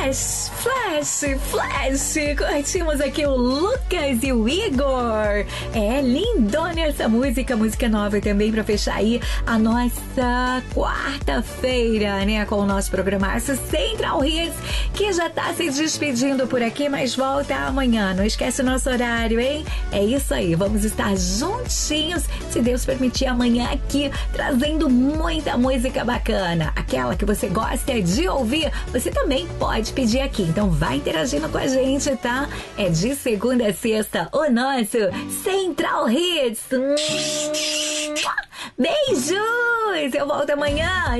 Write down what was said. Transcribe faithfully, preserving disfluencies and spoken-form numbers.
Flash, flash, flash. Curtimos aqui o Lucas e o Igor. É lindona essa música, música nova também pra fechar aí a nossa quarta-feira, né? Com o nosso programaço Central Hits, que já tá se despedindo por aqui, mas volta amanhã. Não esquece o nosso horário, hein? É isso aí, vamos estar juntinhos, se Deus permitir, amanhã aqui, trazendo muita música bacana. Aquela que você gosta de ouvir, você também pode pedir aqui. Então vai interagindo com a gente, tá? É de segunda a sexta, o nosso Central Hits. Beijos! Eu volto amanhã.